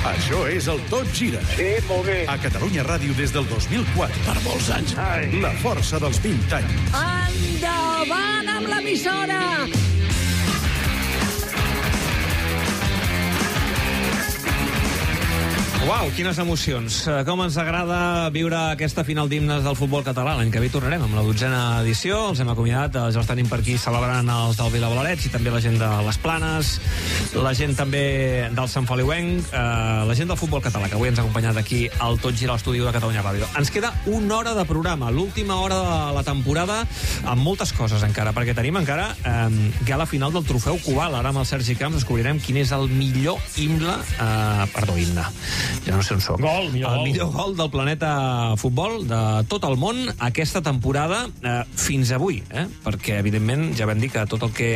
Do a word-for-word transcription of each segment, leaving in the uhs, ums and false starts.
Això és el Tot Gira. Sí, molt bé. A Catalunya Ràdio des del dos mil quatre. Per molts anys. Ai. La força dels vint anys. Endavant amb l'emissora! Uau, quines emocions. Com ens agrada viure aquesta final d'himnes del futbol català. L'any que ve tornarem amb la dotzena edició. Els hem acomiadat, ja els tenim per aquí celebrant els del Vilablorets i també la gent de les Planes, la gent també del Sant Feliuenc, eh, la gent del futbol català, que avui ens ha acompanyat aquí al Tot Gira a l'estudi de Catalunya Ràdio. Ens queda una hora de programa, l'última hora de la temporada, amb moltes coses encara, perquè tenim encara eh, gala final del Trofeu Cubal. Ara amb el Sergi Camps descobrirem quin és el millor himne, eh, perdó, himne, ja no sé on soc. Gol, millor el gol. millor gol del planeta futbol de tot el món aquesta temporada eh, fins avui, eh? Perquè evidentment ja vam dir que tot el que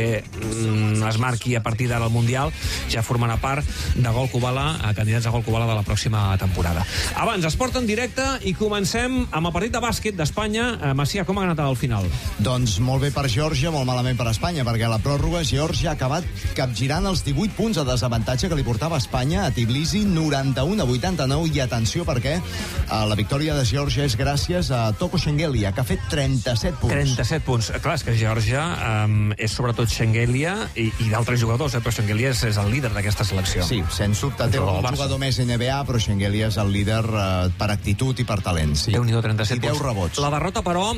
mm, es marqui a partir d'ara al Mundial ja formarà part de Gol Kubala, a candidats a Gol Kubala de la pròxima temporada. Abans, esport en directe i comencem amb el partit de bàsquet d'Espanya. Eh, Macià, com ha anat al final? Doncs molt bé per Geòrgia, molt malament per Espanya, perquè a la pròrroga Geòrgia ha acabat capgirant els divuit punts de desavantatge que li portava Espanya a Tbilisi, noranta-u a vuitanta-nou, i atenció perquè eh, la victòria de Geòrgia és gràcies a Toko Shengelia, que ha fet trenta-set punts. trenta-set punts. Clar, és que Geòrgia um, és sobretot Shengelia i, i d'altres jugadors, eh? Però Shengelia és, és el líder d'aquesta selecció. Sí, sens dubte té el jugador més N B A, però Shengelia és el líder eh, per actitud i per talent. Sí. Déu-n'hi-do, trenta-set I deu punts. rebots. La derrota, però,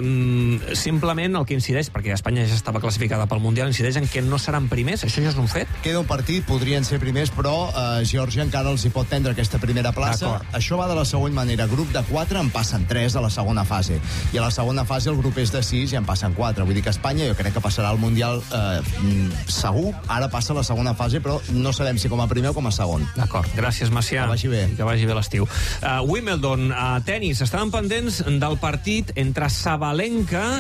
um, simplement el que incideix, perquè Espanya ja estava classificada pel Mundial, incideix en que no seran primers. Això ja és un fet? Queda un partit, podrien ser primers, però eh, Geòrgia encara els hi pot prendre aquesta primera plaça. Això va de la següent manera. Grup de quatre en passen tres a la segona fase. I a la segona fase el grup és de sis i en passen quatre. Vull dir que Espanya jo crec que passarà al Mundial eh, segur. Ara passa a la segona fase, però no sabem si com a primer o com a segon. D'acord. Gràcies, Macià. Que vagi bé. Que vagi bé l'estiu. Uh, Wimbledon, a uh, tenis. Estaven pendents del partit entre Sabalenka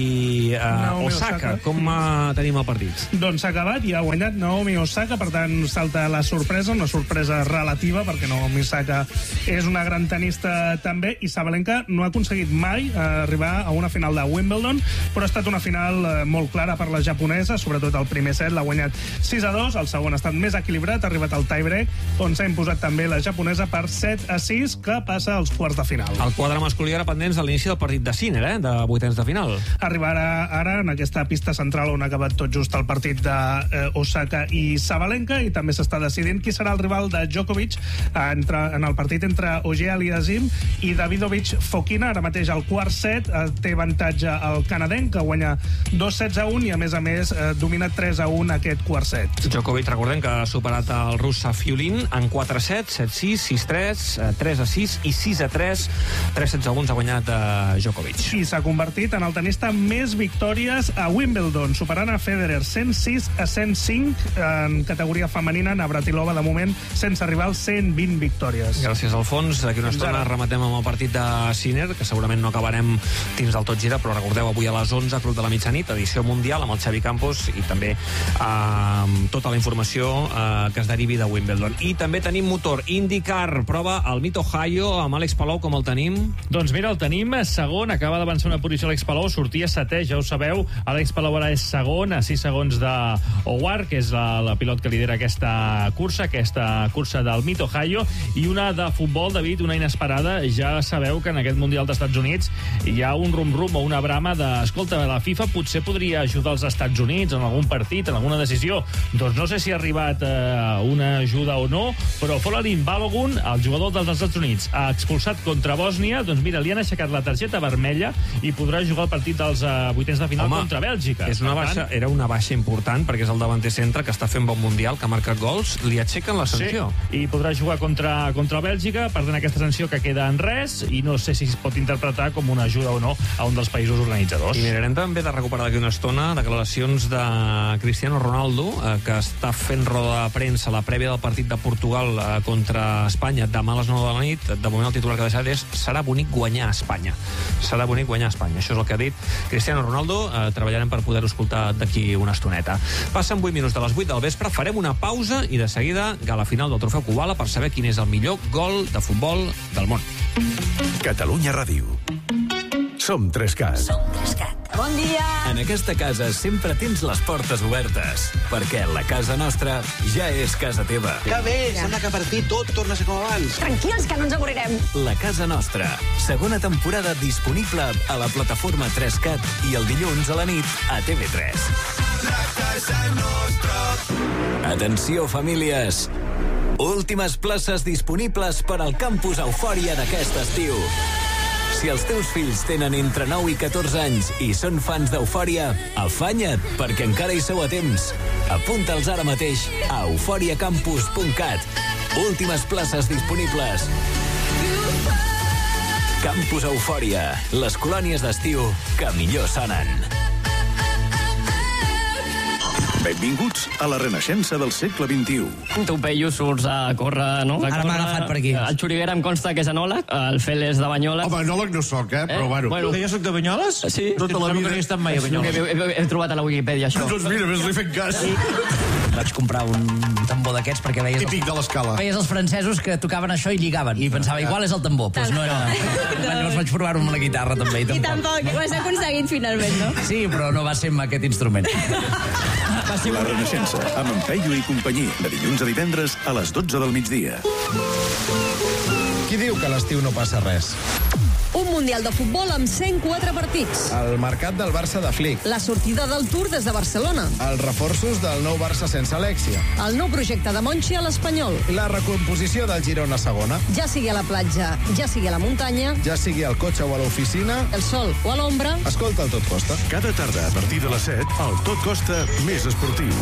i uh, Naomi Osaka. Osaka. Com uh, tenim el partit? Doncs s'ha acabat i ha guanyat Naomi Osaka, per tant salta la sorpresa, una sorpresa relativa, perquè Naomi Osaka és una gran tenista també, i Sabalenka no ha aconseguit mai eh, arribar a una final de Wimbledon, però ha estat una final eh, molt clara per la japonesa, sobretot el primer set l'ha guanyat sis a dos, el segon ha estat més equilibrat, ha arribat al tie-break, on s'ha imposat també la japonesa per set a sis, que passa als quarts de final. El quadre masculí era pendents de l'inici del partit de Sinner, eh? De vuitens de final. Arribarà ara en aquesta pista central on ha acabat tot just el partit de eh, Osaka i Sabalenka, i també s'està decidint qui serà el rival de Djokovic eh, entre, en el partit entre Ogier Aliassime i Davidovich Fokina. Ara mateix el quart set eh, té avantatge el canadenc, que guanya dos sets a un, i a més a més eh, domina tres a un aquest quart set. Djokovic, recordem que ha superat el rus Safiulin en quatre sets, set sis, sis tres, tres a sis i sis a tres. tres sets a un ha guanyat uh, Djokovic. I s'ha convertit en el tenista amb més victòries a Wimbledon, superant a Federer cent sis a cent cinc. En categoria femenina, Navratilova, de moment, sense arribar als cent vint victòries. Gràcies, Alfons. D'aquí una estona rematem amb el partit de Sinner, que segurament no acabarem dins del Tot Gira, però recordeu, avui a les onze, Club de la Mitjanit, edició mundial, amb el Xavi Campos, i també eh, tota la informació eh, que es derivi de Wimbledon. I també tenim motor IndyCar, prova al Mid Ohio, amb Àlex Palou. Com el tenim? Doncs mira, el tenim segon, acaba d'avançar una posició Àlex Palou, sortia setè, ja ho sabeu. Àlex Palou ara és segon, a sis segons de Howard, que és la, la pilot que lidera aquesta cursa, aquesta cursa del Mid Ohio, i una de futbol, David, una inesperada. Ja sabeu que en aquest Mundial dels Estats Units hi ha un rum-rum o una brama de, escolta, la FIFA potser podria ajudar els Estats Units en algun partit, en alguna decisió. Doncs no sé si ha arribat eh, una ajuda o no, però Folarin Balogun, el jugador dels Estats Units, ha expulsat contra Bòsnia. Doncs mira, li han aixecat la targeta vermella i podrà jugar el partit dels uh, vuitens de final. Home, contra Bèlgica. És una baixa, era una baixa important, perquè és el davanter centre que està fent bon mundial, que ha marcat gols. Li aixequen la sanció. Sí, i podrà jugar contra, contra Bèlgica, per tant aquesta sanció que queda en res, i no sé si es pot interpretar com una ajuda o no a un dels països organitzadors. I mirarem també de recuperar d'aquí una estona declaracions de Cristiano Ronaldo, eh, que està fent roda de premsa a la prèvia del partit de Portugal eh, contra Espanya demà a les nou de la nit. De moment el titular que ha deixat és: serà bonic guanyar a Espanya. Serà bonic guanyar a Espanya. Això és el que ha dit Cristiano Ronaldo. Eh, treballarem per poder-ho escoltar d'aquí una estoneta. Passen vuit minuts de les vuit del vespre, farem una pausa i de seguida gala final del Trofeu Kubala per saber quin és el millor gol de futbol del món. Catalunya Ràdio. Som tres cat. Som tres cat. Bon dia. En aquesta casa sempre tens les portes obertes, perquè la casa nostra ja és casa teva. Que bé, sembla que per fi tot torna a ser com abans. Tranquils, que no ens avorrirem. La casa nostra, segona temporada disponible a la plataforma tres cat i el dilluns a la nit a T V tres. La casa nostra. Atenció, famílies. Últimes places disponibles per al campus Eufòria d'aquest estiu. Si els teus fills tenen entre nou i catorze anys i són fans d'Eufòria, afanya't, perquè encara hi sou a temps. Apunta'ls ara mateix a eufòria campus punt cat. Últimes places disponibles. Campus Eufòria, les colònies d'estiu que millor sonen. Benvinguts a la renaixença del segle vint-i-u. Tu, Peyu, surts a córrer, no? Ara m'ha agafat per aquí. El Xuriguera em consta que és enòleg, el Fel és de Banyoles. Home, enòleg no soc, eh? Però, bueno... bueno. Que jo soc de Banyoles? Sí. Tota la vida. No he estat mai a Banyoles. He, he, he trobat a la Wikipedia, això. Doncs mira, ves-li fent cas. Vaig comprar un tambor d'aquests perquè veies... Típic de l'escala. Veies els francesos que tocaven això i lligaven. I pensava, igual és el tambor. Doncs pues no era... Llavors vaig provar-ho amb la guitarra, també. I I tampoc, ho has aconseguit finalment, no? Sí, però no va ser amb aquest instrument. La renaixença, amb en Peyu i companyia, de dilluns a divendres a les dotze del migdia. Qui diu que a l'estiu no passa res? Un Mundial de Futbol amb cent quatre partits. El mercat del Barça de Flick. La sortida del Tour des de Barcelona. Els reforços del nou Barça sense Alexia. El nou projecte de Monchi a l'Espanyol. La recomposició del Girona segona. Ja sigui a la platja, ja sigui a la muntanya, Ja sigui al cotxe o a l'oficina, el sol o a l'ombra. escolta el Tot Costa. Cada tarda, a partir de les set, el Tot Costa més esportiu.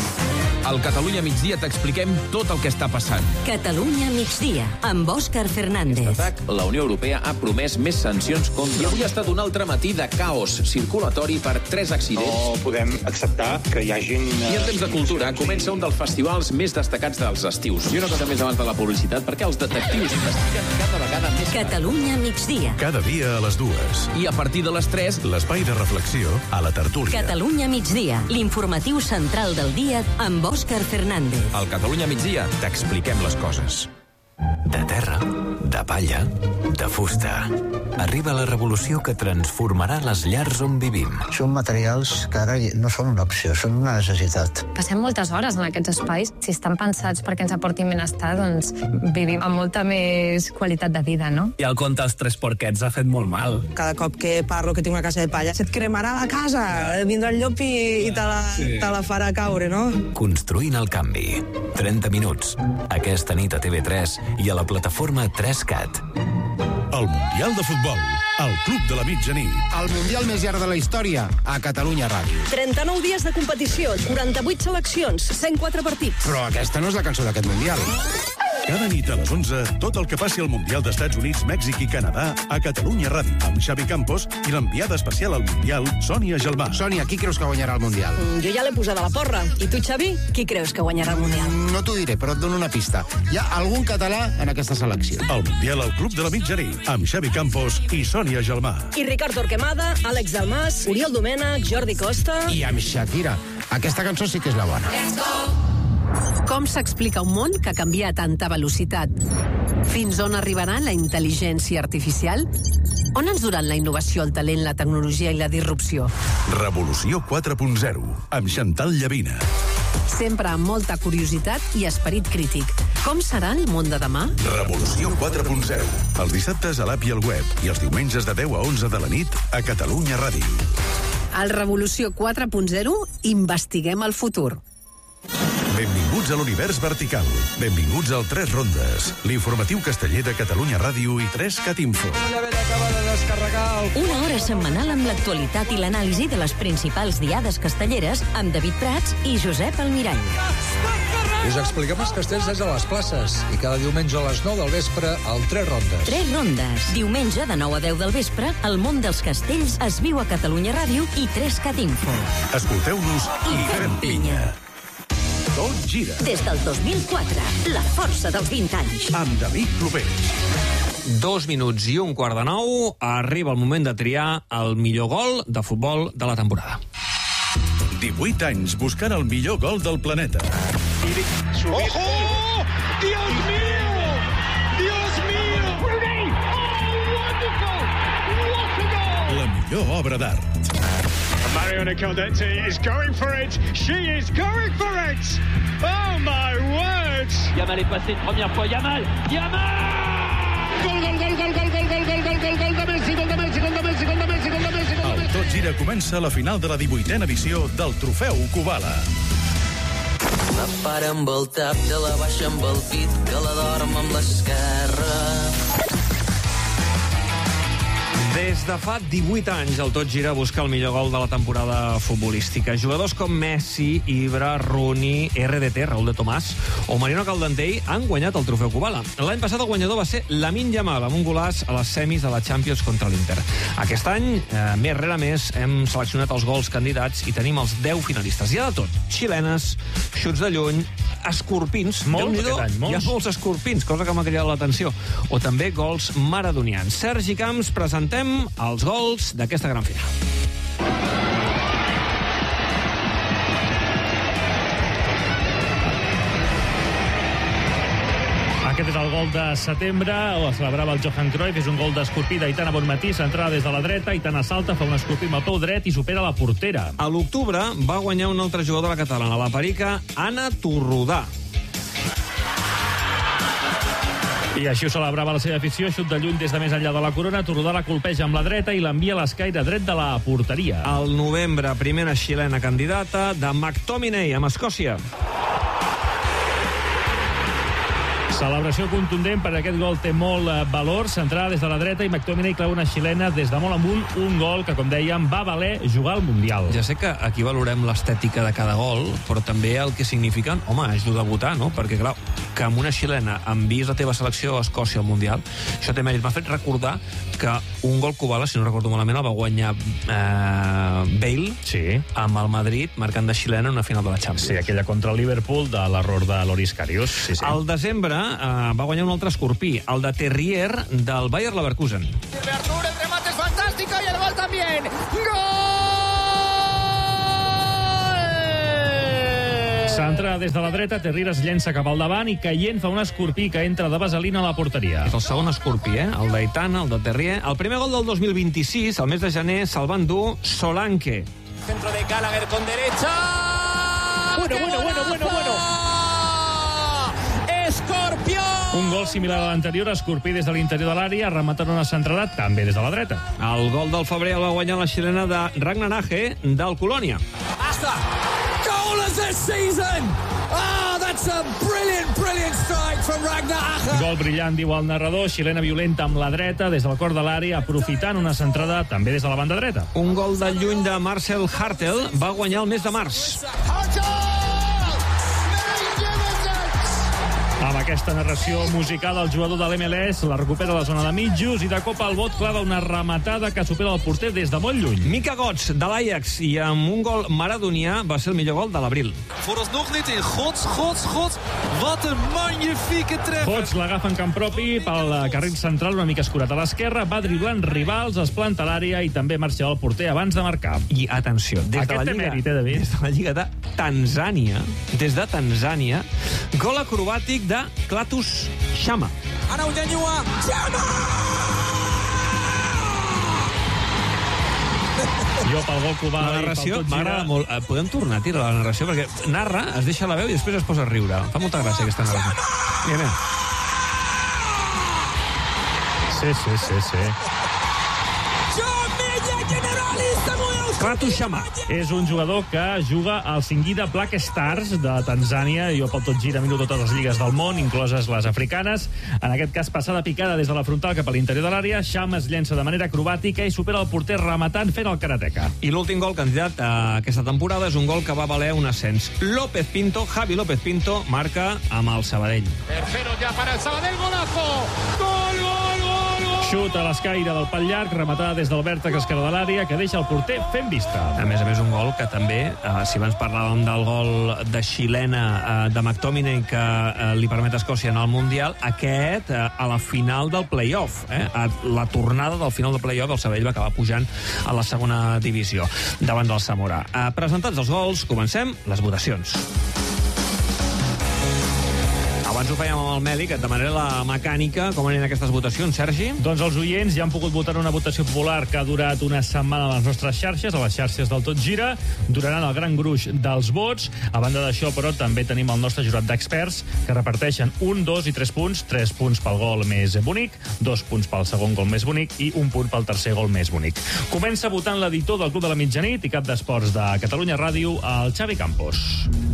Al Catalunya Migdia t'expliquem tot el que està passant. Catalunya Migdia, amb Òscar Fernández. La Unió Europea ha promès més sancions contra... I avui ha estat un altre matí de caos circulatori per tres accidents. No podem acceptar que hi hagin... I en temps de cultura comença un dels festivals més destacats dels estius. I una cosa més abans de la publicitat, perquè els detectius investiguen cada vegada més... Catalunya Migdia. Cada dia a les dues. I a partir de les tres... L'espai de reflexió a la tertúlia. Catalunya Migdia, l'informatiu central del dia amb Òscar Fernández. Al Catalunya Migdia t'expliquem les coses. De terra, de palla, de fusta. Arriba la revolució que transformarà les llars on vivim. Són materials que ara no són una opció, són una necessitat. Passem moltes hores en aquests espais. Si estan pensats perquè ens aportin benestar, doncs vivim amb molta més qualitat de vida, no? I el conte dels tres porquets ha fet molt mal. Cada cop que parlo que tinc una casa de palla, se't cremarà la casa, vindrà el llop i, i te, la, sí. te la farà caure, no? Construint el canvi. trenta minuts. Aquesta nit a T V tres i a la plataforma tres cat. El Mundial de Futbol, al Club de la Mitjanit. El Mundial més llarg de la història, a Catalunya Ràdio. trenta-nou dies de competició, quaranta-vuit seleccions, cent quatre partits. Però aquesta no és la cançó d'aquest Mundial. Cada nit a les onze, tot el que passi al Mundial d'Estats Units, Mèxic i Canadà a Catalunya Ràdio, amb Xavi Campos i l'enviada especial al Mundial, Sònia Gelmà. Sònia, qui creus que guanyarà el Mundial? Mm, jo ja l'he posat a la porra. I tu, Xavi, qui creus que guanyarà el Mundial? No t'ho diré, però et dono una pista. Hi ha algun català en aquesta selecció. El Mundial al Club de la Mitjanit, amb Xavi Campos i Sònia Gelmà. I Ricard Torquemada, Àlex Dalmas, Oriol Domènech, Jordi Costa... I amb Shakira. Aquesta cançó sí que és la bona. Let's go! Com s'explica un món que canvia a tanta velocitat? Fins on arribarà la intel·ligència artificial? On ens duran la innovació, el talent, la tecnologia i la disrupció? Revolució quatre punt zero, amb Chantal Llavina. Sempre amb molta curiositat i esperit crític. Com serà el món de demà? Revolució quatre punt zero. Els dissabtes a l'app i al web i els diumenges de deu a onze de la nit a Catalunya Ràdio. Al Revolució quatre punt zero investiguem el futur. Benvinguts a l'univers vertical. Benvinguts al Tres Rondes, l'informatiu casteller de Catalunya Ràdio i tres cat info. Una hora setmanal amb l'actualitat i l'anàlisi de les principals diades castelleres amb David Prats i Josep Almirall. Us expliquem els castells des de les places i cada diumenge a les nou del vespre al Tres Rondes. Tres Rondes. Diumenge de nou a deu del vespre, el món dels castells es viu a Catalunya Ràdio i tres cat info. Escolteu-nos i, i fem pinya. Tot gira. Des del dos mil quatre, la força dels vint anys. Amb David Clopés. Dos minuts i un quart de nou, arriba el moment de triar el millor gol de futbol de la temporada. divuit anys buscant el millor gol del planeta. ¡Ojo! ¡Dios mío! ¡Dios mío! La millor obra d'art. Mariona Caldetti is going for it. She is going for it. Oh my word. Yamal est passé une première fois. Yamal. Yamal. Gol, gol, gol, gol, gol, gol, gol, gol, gol, gol, gol de Messi, gol de Messi, gol de Messi, gol de Messi, gol de Messi, gol de Messi. El Tot Gira comença la final de la divuitena edició del Trofeu Kubala. La pare amb el tap de la baixa amb el pit, que la dorm amb l'esquerra. Des de fa divuit anys el Tot Gira busca el millor gol de la temporada futbolística. Jugadors com Messi, Ibra, Rooney, R D T, Raúl de Tomàs o Mariano Caldentey han guanyat el Trofeu Kubala. L'any passat el guanyador va ser Lamine Yamal, amb un golaç a les semis de la Champions contra l'Inter. Aquest any, eh, més rere més, hem seleccionat els gols candidats i tenim els deu finalistes. Hi ha de tot. Xilenes, xuts de lluny, escorpins. Molts Déu-n'hi-do, aquest any, molts. hi ha molts escorpins, cosa que m'ha cridat l'atenció. O també gols maradonians. Sergi Camps, presentem els gols d'aquesta gran final. Aquest és el gol de setembre, ho celebrava el Johan Cruyff, és un gol d'escorpí d'Aitana Bonmatí, centrada des de la dreta, Aitana salta, fa un escorpí amb el peu dret i supera la portera. A l'octubre va guanyar una altra jugadora catalana, la perica Anna Torrodà. I així ho celebrava la seva afició, xut de lluny des de més enllà de la corona, Torrodà la colpeja amb la dreta i l'envia a l'escaire dret de la porteria. Al novembre, primera xilena candidata de McTominay amb Escòcia. Celebració contundent per aquest gol té molt eh, valor, centrada des de la dreta i McTominay clava una xilena des de molt amunt, un gol que, com dèiem, va valer jugar al Mundial. Ja sé que aquí valorem l'estètica de cada gol, però també el que signifiquen, home, és dur de votar, no? Perquè, clar, que amb una xilena envies la teva selecció a Escòcia al Mundial, això té mèrit. M'ha fet recordar que un gol Kubala, si no recordo malament, el va guanyar eh, Bale sí. amb el Madrid, marcant de xilena en una final de la Champions. Sí, aquella contra el Liverpool de l'error de Loris Karius. Sí, sí. Al desembre eh, va guanyar un altre escorpí, el de Terrier del Bayer Leverkusen. Artur, el remate es fantástico y el gol también. ¡Gol! Centrada des de la dreta, Terrier es llença cap al davant i caient fa un escorpí que entra de vaselina a la porteria. És el segon escorpí, eh? El d'Aitana, el de Terrier. El primer gol del dos mil vint-i-sis, el mes de gener, se'l va endur Solanke. Centro de Gallagher con derecha. Bueno, bueno, bueno, bueno, bueno. Escorpió! Un gol similar a l'anterior, escorpí des de l'interior de l'àrea, rematant una centrada també des de la dreta. El gol del febrer el va guanyar la xilena de Ragnar Nage del Colònia. Hasta! Goal of the season! Ah, that's a brilliant, brilliant strike from Ragnar Nage! Gol brillant, diu el narrador, xilena violenta amb la dreta des del cor de l'àrea, aprofitant una centrada també des de la banda dreta. Un gol de lluny de Marcel Hartel va guanyar el mes de març. Amb aquesta narració musical, el jugador de l'M L S la recupera a la zona de mitjos i de cop al bot clava una rematada que supera el porter des de molt lluny. Mika Götz, de l'Ajax, i amb un gol maradonià va ser el millor gol de l'abril. Vooralsnog niet in. Gods, gods, gods. Wat een magnifieke treffer. Götz l'agafa en camp propi pel carril central una mica escurat a l'esquerra, va driblant rivals, es planta a l'àrea i també marxa el porter abans de marcar. I atenció, des de la Lliga, mèrit, eh, David? des de la Lliga de Tanzània, des de Tanzània, gol acrobàtic de Klatus Chama. Anaunyanyua, Chama! Jo pel gol Kubala la narració m'agrada molt. Podem tornar a tirar la narració perquè narra, es deixa la veu i després es posa a riure. Fa molta gràcia aquesta narració. Mira, mira. Sí, sí, sí, sí. Klatus Chama és un jugador que juga al Singida Black Stars de Tanzània. Jo pel Tot Gira miro totes les lligues del món, incloses les africanes. En aquest cas, passada picada des de la frontal cap a l'interior de l'àrea, Chama es llença de manera acrobàtica i supera el porter rematant fent el karateka. I l'últim gol candidat a aquesta temporada és un gol que va valer un ascens. López Pinto, Javi López Pinto, marca amb el Sabadell. Tercero ya para el Sabadell, golazo! Gol, gol, gol! Xut a l'escaire del pal llarg, rematada des del vèrtex esquerre de l'àrea, que deixa el porter fent vista. A més a més, un gol que també, eh, si abans parlàvem del gol de xilena eh, de McTominay que eh, li permet a Escòcia anar al Mundial, aquest eh, a la final del play-off, eh, a la tornada del final del play-off, el Sabadell va acabar pujant a la segona divisió davant del Zamora. Eh, presentats els gols, comencem les votacions. Abans Abans ho fèiem amb el Meli, que et demanaré la mecànica, com aniran aquestes votacions, Sergi? Doncs els oients ja han pogut votar una votació popular que ha durat una setmana a les nostres xarxes, a les xarxes del Tot Gira. Duraran el gran gruix dels vots. A banda d'això, però, també tenim el nostre jurat d'experts que reparteixen un, dos i tres punts. Tres punts pel gol més bonic, dos punts pel segon gol més bonic i un punt pel tercer gol més bonic. Comença votant l'editor del Club de la Mitjanit i cap d'esports de Catalunya Ràdio, el Xavi Campos.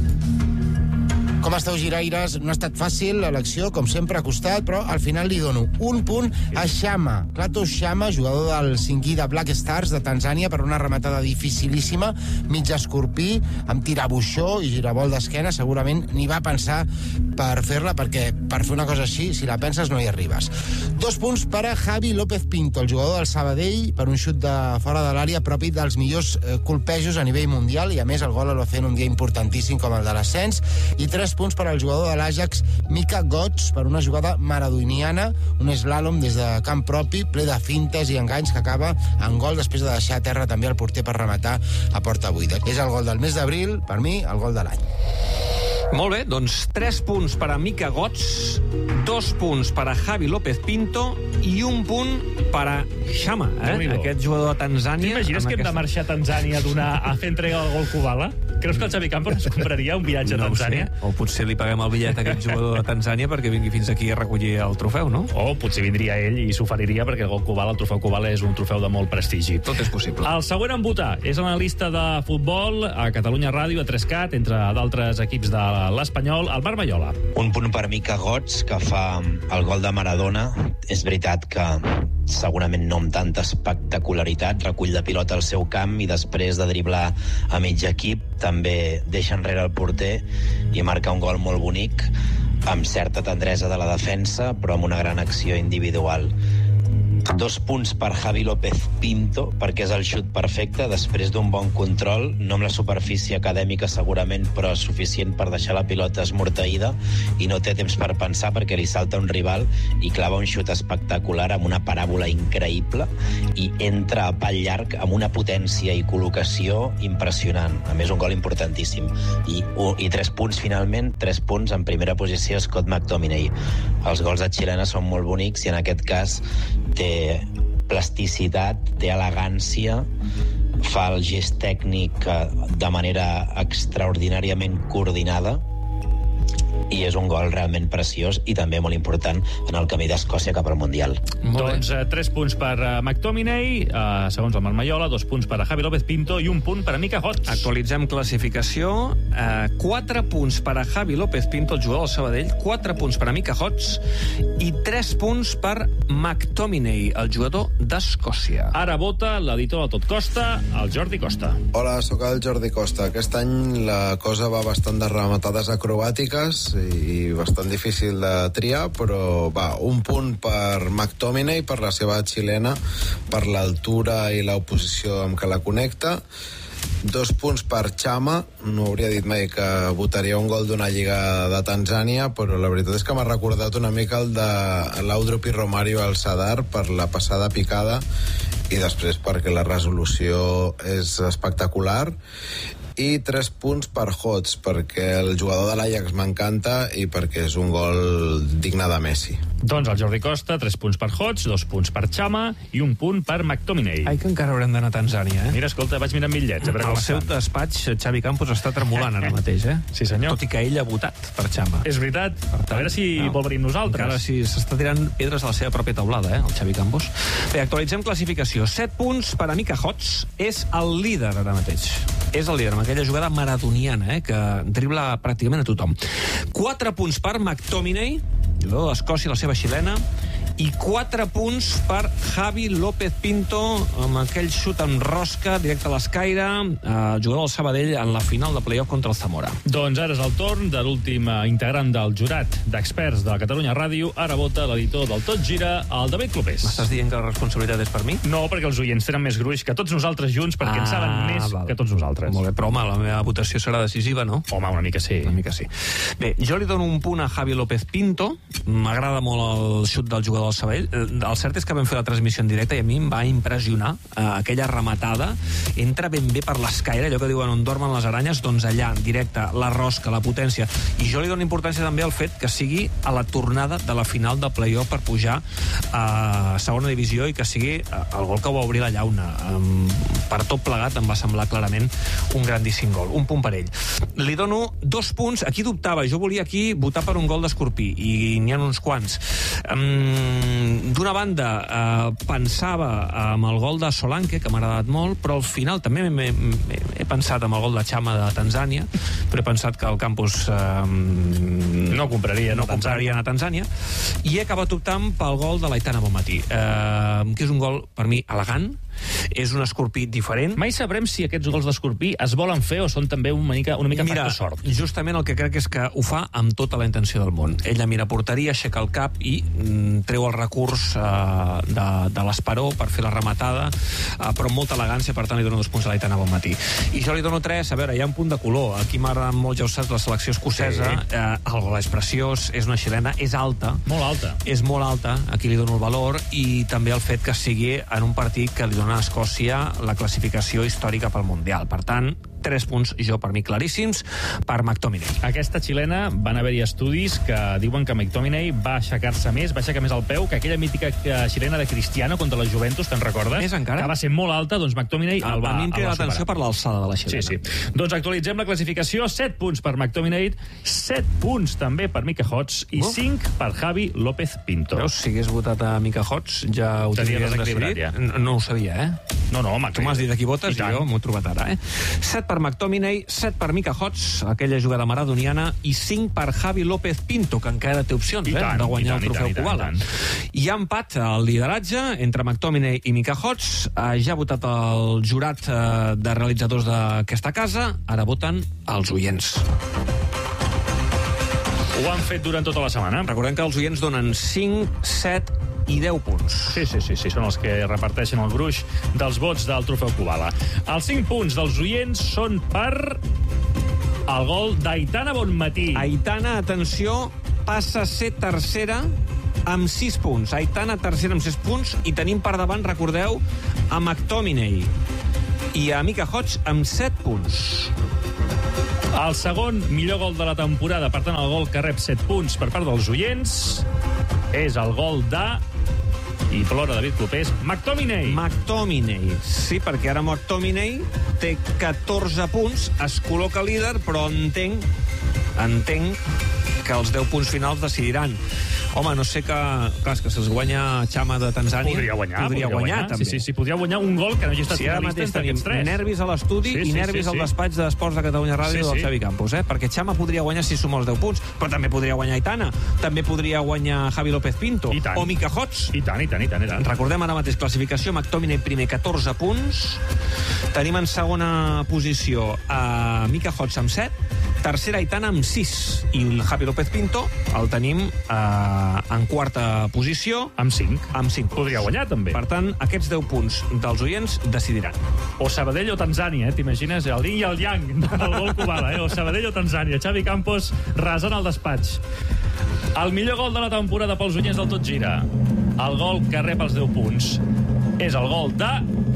Com esteu, giraires? No ha estat fàcil, l'elecció, com sempre, ha costat, però al final li dono un punt a Shama. Klato Shama, jugador del Singida Black Stars de Tanzània, per una rematada dificilíssima, mig escorpí, amb tirabuixó i giravolt d'esquena. Segurament ni va pensar per fer-la, perquè per fer una cosa així, si la penses, no hi arribes. Dos punts per a Javi López Pinto, el jugador del Sabadell, per un xut de fora de l'àrea propi dels millors eh, colpejos a nivell mundial, i a més el gol el va fer en un dia importantíssim com el de l'ascens. I tres punts per al jugador de l'Ajax, Mika Götze, per una jugada maradoniana, un slalom des de camp propi, ple de fintes i enganys, que acaba en gol després de deixar a terra també el porter per rematar a porta buida. És el gol del mes d'abril, per mi, el gol de l'any. Molt bé, doncs tres punts per a Mika Götze, dos punts per a Javi López Pinto i un punt per a Shama, eh? Aquest jugador de Tanzània. T'imagines que hem aquesta... de marxar a Tanzània a, donar, a fer entrega del gol Kubala? Creus que el Xavi Campos es compraria un viatge a Tanzània? No, o potser li paguem el bitllet a aquest jugador de Tanzània perquè vingui fins aquí a recollir el trofeu, no? O potser vindria ell i s'oferiria perquè el gol Kubala, el trofeu Kubala, és un trofeu de molt prestigi. Tot és possible. El següent en votar és l'analista de futbol a Catalunya Ràdio, a tres cat, entre d'altres equips de l'Espanyol, el Marc Maiola. Un punt per Mika Götze, que fa el gol de Maradona. És veritat que segurament no amb tanta espectacularitat, recull la pilota al seu camp i després de driblar a mig equip també deixa enrere el porter i marca un gol molt bonic, amb certa tendresa de la defensa, però amb una gran acció individual. Dos punts per Javi López Pinto, perquè és el xut perfecte després d'un bon control, no amb la superfície acadèmica segurament, però suficient per deixar la pilota esmorteïda, i no té temps per pensar perquè li salta un rival i clava un xut espectacular amb una paràbola increïble i entra a pal llarg amb una potència i col·locació impressionant. A més, un gol importantíssim. I, i tres punts finalment, tres punts en primera posició Scott McTominay. Els gols de xilena són molt bonics i en aquest cas té plasticitat, té elegància, fa el gest tècnic de manera extraordinàriament coordinada i és un gol realment preciós i també molt important en el camí d'Escòcia cap al Mundial. Doncs eh, tres punts per uh, McTominay, uh, segons el Marc Maiola, dos punts per a Javi López Pinto i un punt per a Mika Götze. Actualitzem classificació. Uh, quatre punts per a Javi López Pinto, el jugador del Sabadell, quatre punts per a Mika Götze i tres punts per McTominay, el jugador d'Escòcia. Ara vota l'editor de Tot Costa, el Jordi Costa. Hola, sóc el Jordi Costa. Aquest any la cosa va bastant de rematades acrobàtiques i bastant difícil de triar, però va, un punt per McTominay, per la seva xilena, per l'altura i l'oposició amb què la connecta. Dos punts per Chama. No hauria dit mai que votaria un gol d'una lliga de Tanzània, però la veritat és que m'ha recordat una mica el de l'Audrup i Romario al Sadar per la passada picada i després perquè la resolució és espectacular. I tres punts per Götze, perquè el jugador de l'Ajax m'encanta i perquè és un gol digne de Messi. Doncs el Jordi Costa, tres punts per Götze, dos punts per Chama i un punt per McTominay. Ai, que encara haurem d'anar a Tanzània, eh? Mira, escolta, vaig mirant bitllets. El seu despatx, Xavi Campos, està tremolant ara mateix, eh? Sí, senyor. Tot i que ell ha votat per Chama. És veritat. Per tant, a veure si no, vol venir amb nosaltres. Encara si s'està tirant pedres a la seva pròpia taulada, eh, el Xavi Campos. Bé, actualitzem classificació. Set punts per a Mika Götze. És el líder ara mateix. És el líder amb aquella jugada maradoniana, eh, que dribla pràcticament a tothom. Quatre punts per McTominay, jugador d'Escòcia, la seva xilena, i quatre punts per Javi López Pinto, amb aquell xut en rosca directe a l'escaire, eh, jugador del Sabadell en la final de playoff contra el Zamora. Doncs ara és el torn de l'últim integrant del jurat d'experts de Catalunya Ràdio. Ara vota l'editor del Tot Gira, el David Clopés. M'estàs dient que la responsabilitat és per mi? No, perquè els oients tenen més gruix que tots nosaltres junts, perquè ah, en saben més val. que tots nosaltres. Molt bé, però home, la meva votació serà decisiva, no? Home, una mica sí. Una mica sí. Bé, jo li dono un punt a Javi López Pinto. M'agrada molt el xut del jugador del Sabadell. El cert és que vam fer la transmissió en directe i a mi em va impressionar eh, aquella rematada. Entra ben bé per l'escaire, allò que diuen on dormen les aranyes, doncs allà, en directe, la rosca, la potència. I jo li dono importància també al fet que sigui a la tornada de la final de play-off per pujar a segona divisió i que sigui el gol que va obrir la llauna. Per tot plegat em va semblar clarament un grandíssim gol. Un punt per ell. Li dono dos punts. Aquí dubtava. Jo volia aquí votar per un gol d'Escorpí i n'hi ha uns quants. Um, D'una banda, uh, pensava amb el gol de Solanke, que m'ha agradat molt, però al final també he pensat amb el gol de Chama de Tanzània, però he pensat que el campus uh, no compraria, no compraria a Tanzània, i he acabat optant pel gol de l'Aitana Bonmatí, uh, que és un gol, per mi, elegant, és un Escorpí diferent. Mai sabrem si aquests gols d'Escorpí es volen fer o són també una mica, una mica mira, factor sort. Justament el que crec és que ho fa amb tota la intenció del món. Ella mira porteria, aixeca el cap i mm, treu el recurs uh, de, de l'esperó per fer la rematada, uh, però amb molta elegància, per tant li dono dos punts a l'Aitana Bonmatí. I jo li dono tres, a veure, hi ha un punt de color. Aquí m'agrada molt, ja ho saps, la selecció escocesa, sí. uh, el gol és preciós, és una xilena, és alta. Molt alta. És molt alta, aquí li dono el valor, i també el fet que sigui en un partit que li dona a Escòcia la classificació històrica pel Mundial. Per tant, tres punts, jo, per mi, claríssims, per McTominay. Aquesta xilena, van haver-hi estudis que diuen que McTominay va aixecar-se més, va aixecar més el peu que aquella mítica xilena de Cristiano contra la Juventus, te'n recordes? Més encara. Que va ser molt alta, doncs McTominay el va, a mi em crida l'atenció per l'alçada de la xilena. Sí, sí. Doncs actualitzem la classificació, set punts per McTominay, set punts també per Mika Hodges i oh. cinc per Javi López Pinto. Veus, si hagués votat a Mika Hodges, ja ho tenies decidit. Ja. No, no ho sabia, eh? No, no, home. Tu m'has dit a qui votes i, i jo m'ho he trobat ara, eh? set per McTominay, set per Mika Hodges, aquella jugada maradoniana, i cinc per Javi López Pinto, que encara té opcions, eh, de guanyar el trofeu Kubala. Hi ha empat al lideratge entre McTominay i Mika Hodges. Eh, ja ha votat el jurat eh, de realitzadors d'aquesta casa, ara voten els oients. Ho han fet durant tota la setmana. Recordem que els oients donen cinc, set i deu punts. Sí, sí, sí, sí, són els que reparteixen el gruix dels vots del trofeu Kubala. Els cinc punts dels oients són per el gol d'Aitana Bonmatí. Aitana, atenció, passa a ser tercera amb sis punts. Aitana, tercera amb sis punts, i tenim per davant, recordeu, a McTominay i a Mika Hodges amb set punts. El segon millor gol de la temporada, per tant, el gol que rep set punts per part dels oients, és el gol de... i plora David Clopés, McTominay. McTominay, sí, perquè ara McTominay té catorze punts, es col·loca líder, però entenc, entenc que els deu punts finals decidiran. Home, no sé que... Clar, és que se'ls guanya Chama de Tanzània. Podria guanyar. Podria, podria guanyar, guanyar, també. Sí, sí, sí, podria guanyar un gol que no hagi estat sí, finalista entre aquests tres. Nervis a l'estudi sí, sí, i nervis sí, sí. al despatx d'Esports de Catalunya Ràdio sí, sí. del Xavi Campos, eh? Perquè Chama podria guanyar si suma els deu punts, però també podria guanyar Aitana, també podria guanyar Javi López Pinto, o Mika Hodges. I tant, i tant, i tant, i tant. Recordem ara mateix classificació, McTominay primer, catorze punts. Tenim en segona posició a Mika Hodges amb set, tercera Aitana amb sis, i el Javi López Pinto el tenim eh, en quarta posició amb cinc. Amb cinc. Podria guanyar, també. Per tant, aquests deu punts dels oients decidiran. O Sabadell o Tanzània, eh? T'imagines? El yin i el yang del gol Kubala, eh? O Sabadell o Tanzània. Xavi Campos rasant el despatx. El millor gol de la temporada pels oients del Tot Gira. El gol que rep els deu punts és el gol de...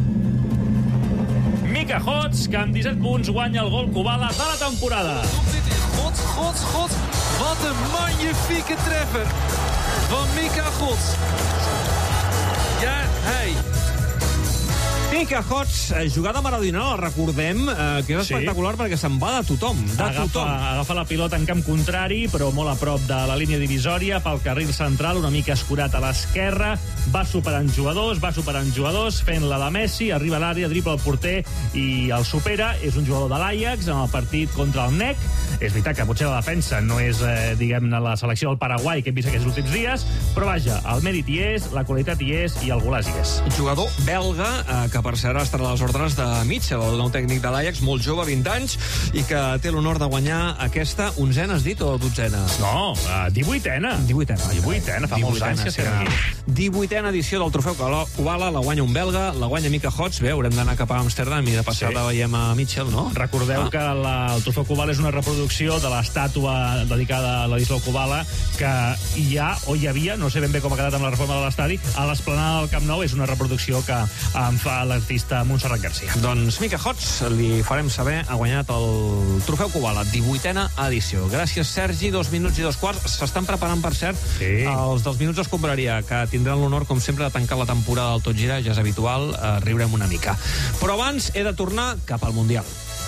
Mika Hodges, que amb disset punts guanya el gol Kubala de la temporada. Hodges, Hodges, Hodges. Wat een magnifieke treffer van Mika Hodges. Ja, hey. Mika Hodges, jugada maradoniana, recordem, eh, que és espectacular sí. perquè se'n va de tothom, de agafa, tothom. Agafa la pilota en camp contrari, però molt a prop de la línia divisòria, pel carril central, una mica escurat a l'esquerra, va superant jugadors, va superant jugadors, fent la de Messi, arriba a l'àrea, dribla el porter i el supera. És un jugador de l'Ajax en el partit contra el N E C. És veritat que potser la defensa no és, eh, diguem-ne, la selecció del Paraguai que hem vist aquests últims dies, però vaja, el mèrit hi és, la qualitat hi és i el golàs hi és. Jugador belga, eh, que que per cert estarà a les ordres de Mitchell, el nou tècnic de l'Ajax, molt jove, vint anys, i que té l'honor de guanyar aquesta onzena, has dit, o dotzena? No, uh, divuitena. Divuitena. Divuitena, fa molts anys que estem aquí. Divuitena edició del trofeu Kubala, la guanya un belga, la guanya Mika Hots. Bé, haurem d'anar cap a Amsterdam i de passada sí. veiem a Mitchell, no? Recordeu ah. que la, el trofeu Kubala és una reproducció de l'estàtua dedicada a Ladislau Kubala que hi ha, o hi havia, no sé ben bé com ha quedat amb la reforma de l'estadi, a l'esplanada del Camp Nou. És una reproducció que en fa l'artista Montserrat Garcia. Doncs Mika Hots, li farem saber, ha guanyat el trofeu Kubala, divuitena edició. Gràcies, Sergi, dos minuts i dos quarts. S'estan preparant, per cert, sí. els dels minuts d'escombraria, que tindran l'honor, com sempre, de tancar la temporada del Tot Gira, ja és habitual, eh, riurem una mica. Però abans he de tornar cap al Mundial.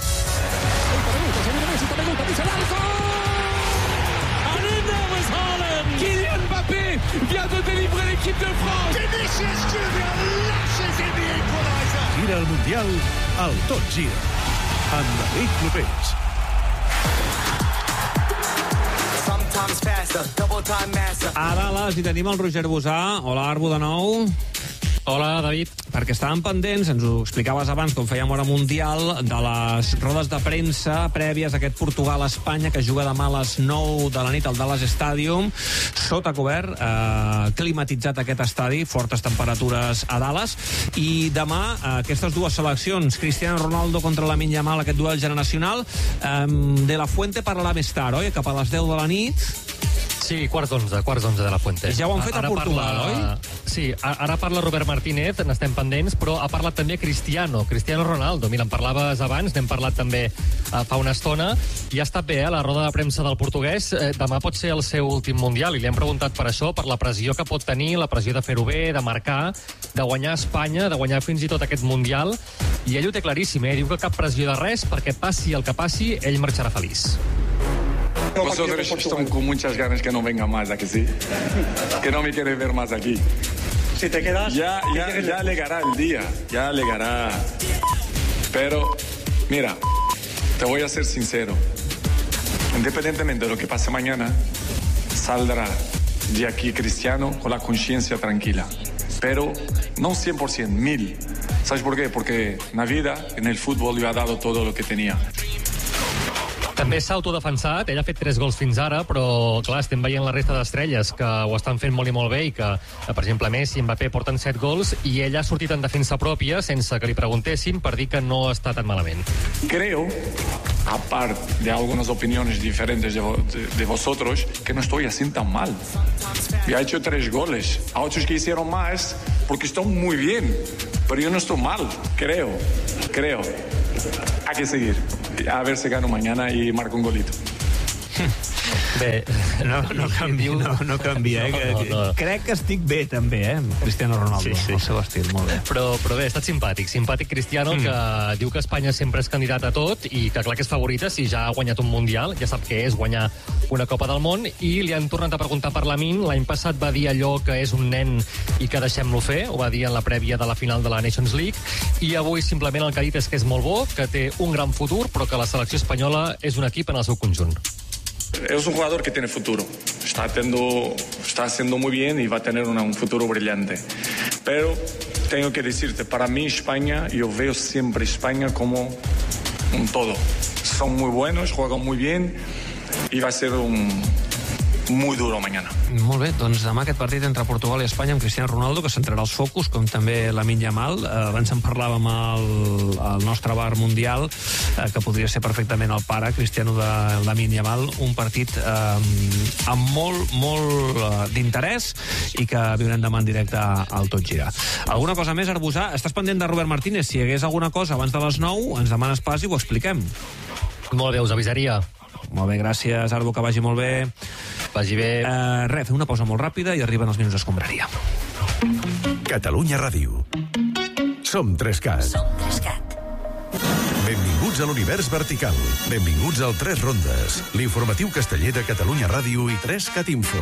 Kylian Mbappé vient de délivrer l'équipe de France. Vinicius Junior lashes in the equalizer. Gira el Mundial al Tot Gira, amb David Clopés. A Dallas hi tenim el Roger Bosà. Hola, Arbo, de nou. Hola, David. Perquè estàvem pendents, ens ho explicaves abans, com fèiem hora mundial, de les rodes de premsa prèvies a aquest Portugal-Espanya, que juga demà a les nou de la nit al Dallas Stadium, sota cobert, eh, climatitzat aquest estadi, fortes temperatures a Dallas, i demà eh, aquestes dues seleccions, Cristiano Ronaldo contra Lamine Yamal, aquest duel generacional, eh, De La Fuente parlarà més tard, oi? Cap a les deu de la nit. Sí, quarts d'onze, quarts d'onze de la Fuente. I ja ho han fet ara a Portugal, parla... oi? Sí, ara parla Robert Martínez, n'estem pendents, però ha parlat també Cristiano, Cristiano Ronaldo. Mira, en parlaves abans, n'hem parlat també uh, fa una estona, i ha estat bé, eh, la roda de premsa del portuguès. Eh, demà pot ser el seu últim mundial, i li hem preguntat per això, per la pressió que pot tenir, la pressió de fer-ho bé, de marcar, de guanyar Espanya, de guanyar fins i tot aquest mundial, i ell ho té claríssim, eh? Diu que cap pressió de res, perquè passi el que passi, ell marxarà feliç. Vosotros están con muchas ganas que no venga más, ¿a que sí? Que no me quiere ver más aquí. Si te quedas... Ya, ya, ya llegará el día, ya llegará. Pero, mira, te voy a ser sincero. Independientemente de lo que pase mañana, saldrá de aquí Cristiano con la conciencia tranquila. Pero no cien por ciento, mil. ¿Sabes por qué? Porque en la vida, en el fútbol, yo ha dado todo lo que tenía. També s'ha autodefensat, ell ha fet tres gols fins ara, però clar, estem veient la resta d'estrelles que ho estan fent molt i molt bé i que, per exemple, Messi i Mbappé porten set gols i ell ha sortit en defensa pròpia sense que li preguntessin per dir que no està tan malament. Creo, aparte de algunas opiniones diferentes de, de, de vosotros, que no estoy así tan mal. Ya he hecho tres goles, a otros que hicieron más porque están muy bien, pero yo no estoy mal, creo, creo. Hay que seguir. A ver si gano mañana y marco un golito. Bé, no, no canvia, no, no canvia, eh? No, no, no. Crec que estic bé, també, eh? Cristiano Ronaldo, sí, sí. El seu estil, molt bé. Però, però bé, ha estat simpàtic, simpàtic Cristiano, mm. que diu que Espanya sempre és candidat a tot i que clar que és favorita si ja ha guanyat un Mundial, ja sap què és guanyar una Copa del Món, i li han tornat a preguntar per Lamine. L'any passat va dir allò que és un nen i que deixem-lo fer, ho va dir en la prèvia de la final de la Nations League, i avui simplement el que ha dit és que és molt bo, que té un gran futur, però que la selecció espanyola és un equip en el seu conjunt. Es un jugador que tiene futuro, está, teniendo, está haciendo muy bien y va a tener una, un futuro brillante. Pero tengo que decirte, para mí España, yo veo siempre España como un todo. Son muy buenos, juegan muy bien y va a ser un... muy duro mañana. Molt bé, doncs demà aquest partit entre Portugal i Espanya amb Cristiano Ronaldo, que centrarà els focus, com també Lamine Yamal. Eh, abans en parlàvem al, al nostre bar mundial, eh, que podria ser perfectament el pare, Cristiano de Lamine Yamal, un partit eh, amb molt, molt eh, d'interès i que viurem demà en directe al Tot Gira. Alguna cosa més, Arbusà? Estàs pendent de Robert Martínez? Si hi hagués alguna cosa abans de les nou, ens demanes pas i ho expliquem. Molt bé, us avisaria. Molt bé, gràcies, Arbo, que vagi molt bé. Vagi bé. Uh, res, fem una pausa molt ràpida i arriben els minuts d'escombraria. Catalunya Ràdio. Som Trescat. Som Trescat. Benvinguts a l'univers vertical. Benvinguts al Tres Rondes, l'informatiu casteller de Catalunya Ràdio i Trescat Info.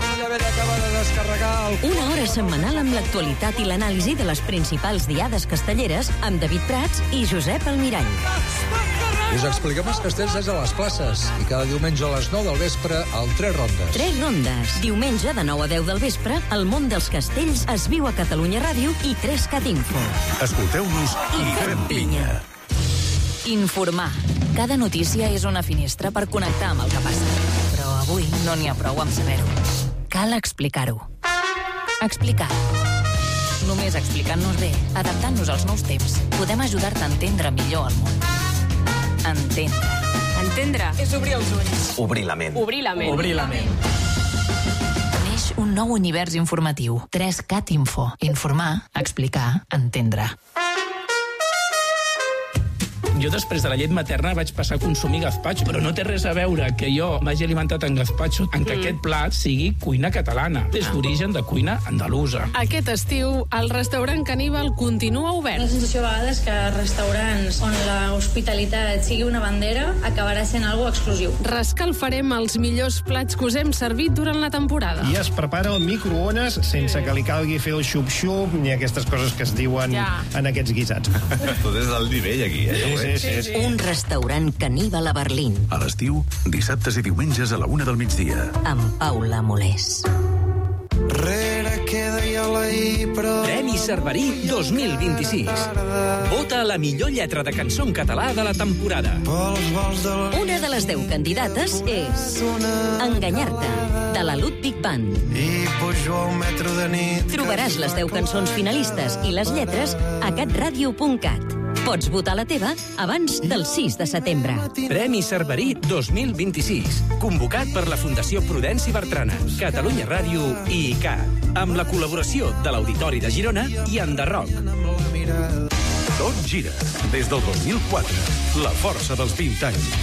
Una hora setmanal amb l'actualitat i l'anàlisi de les principals diades castelleres amb David Prats i Josep Almirall. Us expliquem els castells des de les places i cada diumenge a les nou del vespre al Tres Rondes. Tres Rondes. Diumenge de nou a deu del vespre, el món dels castells es viu a Catalunya Ràdio i tres cat Info. Escolteu-nos i fem pinya. Informar. Cada notícia és una finestra per connectar amb el que passa. Però avui no n'hi ha prou amb saber-ho. Cal explicar-ho. Explicar. Només explicant-nos bé, adaptant-nos als nous temps, podem ajudar-te a entendre millor el món. Entendre. Entendre és obrir els ulls. Obrir la ment. Obrir la ment. Obrir la ment. Neix un nou univers informatiu. tres cat Info. Informar, explicar, entendre. Jo després de la llet materna vaig passar a consumir gazpacho, però no té res a veure que jo m'hagi alimentat en gazpacho en que mm. aquest plat sigui cuina catalana, des d'origen de cuina andalusa. Aquest estiu, el restaurant Caníbal continua obert. La sensació a vegades que restaurants on l'hospitalitat sigui una bandera acabarà sent algo exclusiu. Rescalfarem els millors plats que us hem servit durant la temporada. I es prepara al microones sense que li calgui fer el xup-xup ni aquestes coses que es diuen ja. en aquests guisats. Tot és del nivell aquí, eh? Sí, sí. Sí, sí. Un restaurant Caníbal a Berlín. A l'estiu, dissabtes i diumenges a la una del migdia. Amb Paula Molés. Premi Cerverí dos mil vint-i-sis. Vota la millor lletra de cançó en català de la temporada. Una de les deu candidates és Enganyar-te, de la Ludwig Band. Trobaràs les deu cançons finalistes i les lletres a catradio punt cat. Pots votar la teva abans del sis de setembre. Premi Cerverí dos mil vint-i-sis. Convocat per la Fundació Prudenci Bertrana, Catalunya Ràdio i I C A T, amb la col·laboració de l'Auditori de Girona i Enderroc. Tot gira. Des del dos mil quatre. La força dels vint anys.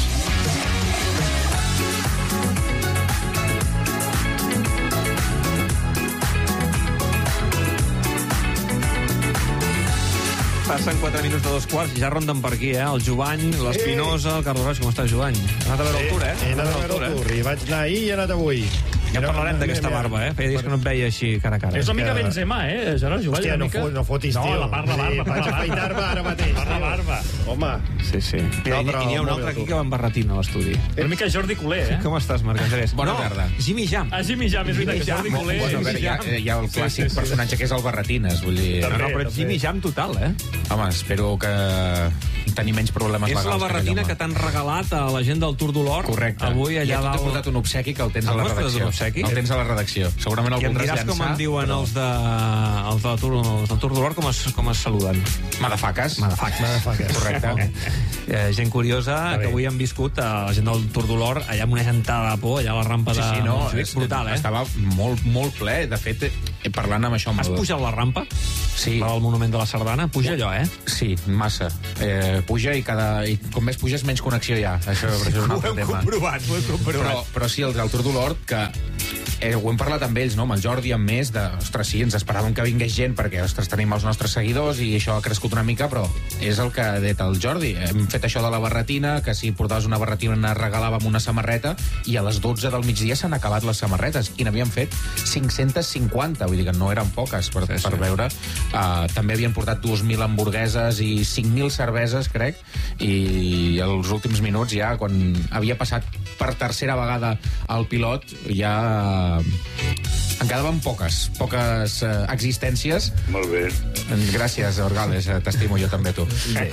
Passen quatre minuts de dos quarts i ja ronden per aquí, eh? El Jovany, l'Espinosa, el Carlos Roig. Com estàs, Jovany? He anat a veure el Tour, eh? He anat a veure el Tour, i vaig anar ahir i he anat avui. Ja parlarem d'aquesta barba, eh? Feia dies que no et veia així cara a cara. És una mica Benzema, eh, Gerard Jovany? Hòstia, no, fot, no fotis, tio. No, la part, la barba. Vaig afaitar-me ara mateix. La barba. Home. Sí, sí. I n'hi ha un altre aquí que va embarratina a l'estudi. Una mica Jordi Culer, eh? Com estàs, Marc Andrés? Bona tarda. Jimmy Jam. Ah, Jimmy Jam, és veritat, que Jordi Culer... Bueno, a veure, hi ha, hi ha el clàssic personatge que és el Barretines, vull dir... No, no, però ets Jimmy Jam total, eh? Home, espero que tenir menys problemes legals. És la barretina que t'han regalat a la gent del Tour d'Olor. Correcte. Avui allà ja t'he portat un obsequi que el tens a la redacció. El tens a la redacció. Segurament el voldràs llançar. I em diràs com en diuen els de els del Tour, els del Tour d'Olor, com es, com es saluden. Madafaques. Madafaques. Madafaques. Correcte. eh, gent curiosa que avui han viscut a la gent del Tour d'Olor allà amb una gentada de por, allà a la rampa de sí, sí, no, Montjuïc. Brutal, eh? Estava molt, molt ple. De fet, parlant amb això... Amb Has el... pujat la rampa? Sí. La del Monument de la Sardana? Puja allò, eh? Sí, massa. Eh, puja i cada... I com més puges, menys connexió hi ha. Això, això és un altre tema. Ho hem comprovat, ho hem comprovat. Però, però sí, el del Tour d'Olor, que eh, ho hem parlat amb ells, no? Amb el Jordi, amb més, de, ostres, sí, ens esperàvem que vingués gent perquè, ostres, tenim els nostres seguidors i això ha crescut una mica, però és el que ha dit el Jordi. Hem fet això de la barretina, que si portaves una barretina regalàvem una samarreta, i a les dotze del migdia s'han acabat les samarretes, i n'havien fet cinc-centes cinquanta, vull dir que no eren poques per, sí, sí. per veure. Uh, també havien portat dues mil hamburgueses i cinc mil cerveses, crec, i als últims minuts ja, quan havia passat per tercera vegada el pilot, ja en quedaven poques, poques uh, existències. Molt bé. Gràcies, Orgales, t'estimo jo també, tu.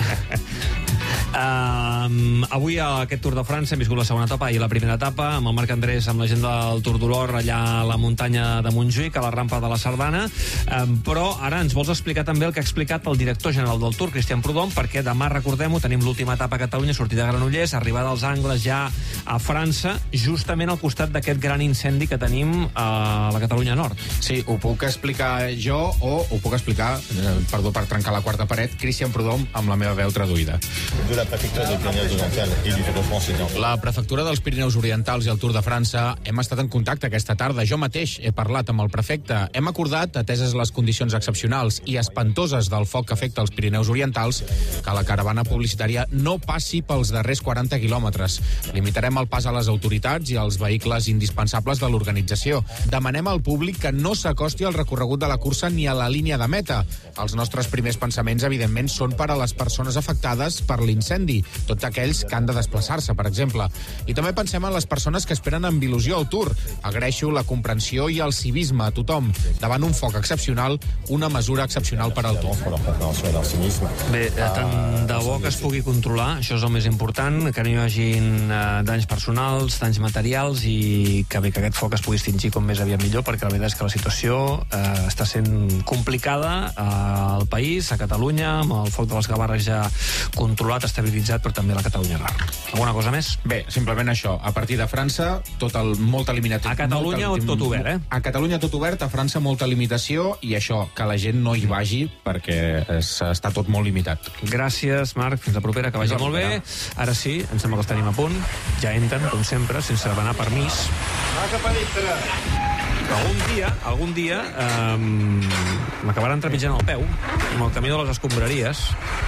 Uh, avui a aquest Tour de França hem viscut la segona etapa i la primera etapa amb el Marc Andrés, amb la gent del Tour d'Olor allà a la muntanya de Montjuïc, a la rampa de la Sardana, uh, però ara ens vols explicar també el que ha explicat el director general del Tour, Cristian Prudhomme, perquè demà, recordem-ho, tenim l'última etapa a Catalunya, sortida de Granollers, arribada als angles ja a França, justament al costat d'aquest gran incendi que tenim a la Catalunya Nord. Sí, ho puc explicar jo o ho puc explicar, eh, perdó per trencar la quarta paret, Cristian Prudhomme amb la meva veu traduïda. De la prefectura dels Pirineus Orientals i du Tour de France. La prefectura dels Pirineus Orientals i el Tour de França hem estat en contacte aquesta tarda. Jo mateix he parlat amb el prefecte. Hem acordat, ateses les condicions excepcionals i espantoses del foc que afecta els Pirineus Orientals, que la caravana publicitària no passi pels darrers quaranta quilòmetres. Limitarem el pas a les autoritats i als vehicles indispensables de l'organització. Demanem al públic que no s'acosti al recorregut de la cursa ni a la línia de meta. Els nostres primers pensaments, evidentment, són per a les persones afectades per l'incendi d'incendi, tots aquells que han de desplaçar-se, per exemple. I també pensem en les persones que esperen amb il·lusió el Tour. Agraeixo la comprensió i el civisme a tothom. Davant un foc excepcional, una mesura excepcional per al Tour. Bé, tant de bo que es pugui controlar, això és el més important, que no hi hagin eh, danys personals, danys materials, i que bé que aquest foc es pugui extingir com més aviat millor, perquè la veritat és que la situació eh, està sent complicada al país, a Catalunya, amb el foc de les Gavarres ja controlat, estabilitzat, però també a la Catalunya rar. Alguna cosa més? Bé, simplement això. A partir de França, tot el, molta limitació. A Catalunya molta, tot obert, eh? A Catalunya tot obert, a França molta limitació, i això, que la gent no hi vagi, perquè és, està tot molt limitat. Gràcies, Marc. Fins la propera, que vagi molt bé. Ara sí, em sembla que els tenim a punt. Ja entren, com sempre, sense demanar permís. Va cap a dintre. Algun dia, algun dia, eh, m'acabaran trepitjant el peu amb el camí de les escombraries.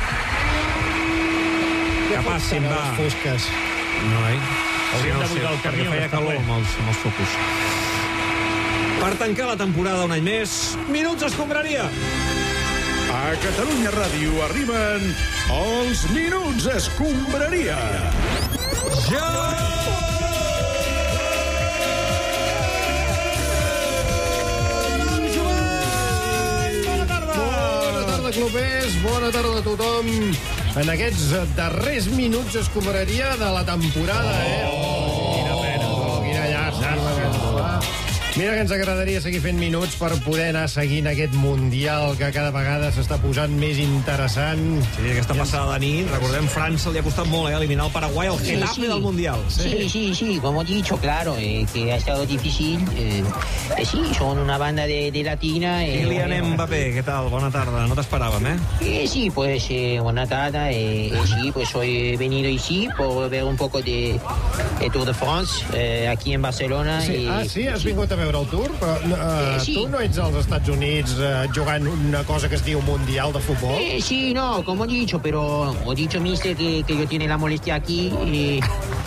Que passin, va. Les fosques. No, eh? Hauríem de buidar el camí, perquè feia calor amb els, amb els focus. Per tancar la temporada un any més, Minuts Escombraria! A Catalunya Ràdio arriben els Minuts Escombraria. Ja! Clubers, bona tarda a tothom en aquests darrers minuts escombraria de la temporada, eh? Oh, quina pena, oh, quina llàstima. Mira que ens agradaria seguir fent minuts per poder anar seguint aquest Mundial que cada vegada s'està posant més interessant. Sí, aquesta passada de nit, recordem, França li ha costat molt, eh, eliminar el Paraguai, el Getafe sí, sí. del Mundial. Sí, sí, sí, sí, como he dicho, claro, eh, que ha estado difícil. Eh, eh, sí, son una banda de, de latina. Eh, Kylian eh, Mbappé, què tal? Bona tarda, no t'esperàvem, eh? eh? Sí, pues, eh, buena tarde. Eh, eh, sí, pues hoy he venido ici por ver un poco de, de Tour de France, eh, aquí en Barcelona. Sí. Y, ah, sí? Has sí. vingut a veure el Tour? Però uh, sí. tu no ets als Estats Units uh, jugant una cosa que es diu Mundial de Futbol? Eh, sí, no, como he dicho, pero he dicho, mister, que, que yo tiene la molestia aquí. Y...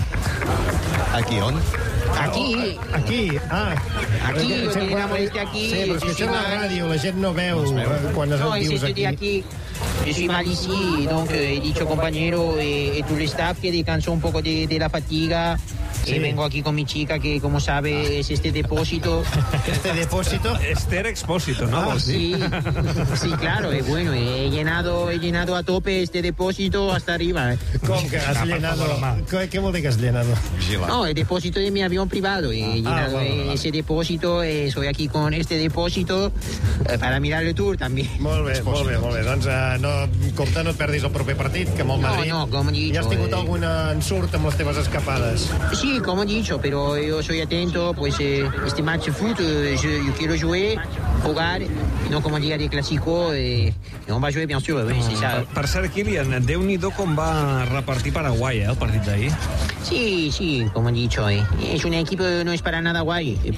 ¿Aquí on? Aquí. Oh, aquí, ah. Aquí, yo tiene la molestia aquí. Sí, però és que això és la ràdio, la gent no veu quan es no, dius aquí. aquí. Je suis mal ici, donc eh, he dicho compañero y, y todo el staff que descansó un poco de, de la fatiga. Sí. Y vengo aquí con mi chica, que como sabe es este depósito. ¿Este depósito? Esther Expósito, ¿no? Ah, sí, sí, claro, es bueno. He llenado, he llenado a tope este depósito hasta arriba. ¿Cómo que has llenado? ¿Qué vol dir que has llenado? No, el depósito de mi avión privado. He llenado ah, vale, vale. ese depósito. Eh, soy aquí con este depósito eh, para mirar el Tour també. Molt bé, molt bé, molt bé. Doncs uh, no, compte, no et perdis el proper partit, que amb el Madrid... No, no, com he dit... Ja has tingut eh... algun ensurt amb les teves escapades? Sí, como he dicho, pero yo soy atento, pues eh, este match de foot, eh, yo, yo quiero jouer, jugar, no como día de clásico, eh, on va jouer, bien sûr, oui, c'est ça. Per, per cert, Kylian, Déu-n'hi-do com va repartir Paraguai, eh, el partit d'ahir. Sí, sí, como he dicho, eh, es un equipo, no es para nada guay,